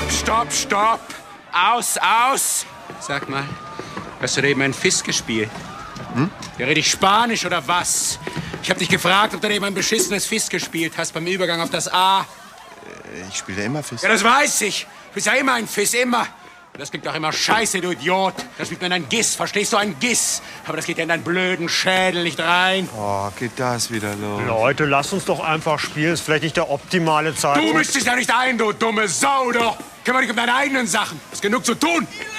Stopp. Aus. Sag mal, hast du da eben ein Fiss gespielt? Ja, red ich Spanisch oder was? Ich hab dich gefragt, ob du da eben ein beschissenes Fiss gespielt hast beim Übergang auf das A. Ich spiele immer Fiss. Ja, das weiß ich. Du bist ja immer ein Fiss, immer. Das klingt doch immer scheiße, du Idiot. Das spielt man ein Giss, verstehst du? Ein Giss. Aber das geht ja in deinen blöden Schädel nicht rein. Oh, geht das wieder los? Leute, lass uns doch einfach spielen. Ist vielleicht nicht der optimale Zeitpunkt. Du mischst dich ja nicht ein, du dumme Sau, doch. Kümmere dich um deine eigenen Sachen. Hast genug zu tun.